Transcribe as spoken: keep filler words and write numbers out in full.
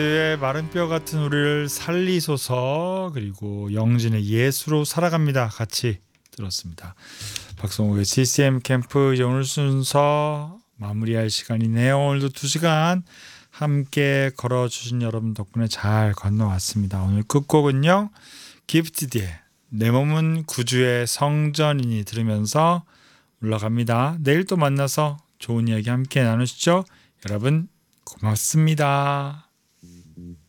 의 마른 뼈 같은 우리를 살리소서. 그리고 영진의 예수로 살아갑니다. 같이 들었습니다. 박성욱의 씨씨엠 캠프 이제 오늘 순서 마무리할 시간이네요. 오늘도 두 시간 함께 걸어주신 여러분 덕분에 잘 건너왔습니다. 오늘 끝곡은요, 기프티드의 내 몸은 구주의 성전이니 들으면서 올라갑니다. 내일 또 만나서 좋은 이야기 함께 나누시죠. 여러분 고맙습니다.